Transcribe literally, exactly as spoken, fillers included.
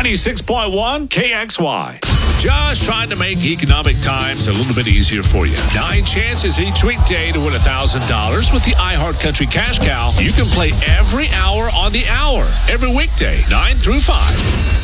ninety-six point one K X Y. Just trying to make economic times a little bit easier for you. Nine chances each weekday to win one thousand dollars with the iHeart Country Cash Cow. You can play every hour on the hour, every weekday, nine through five.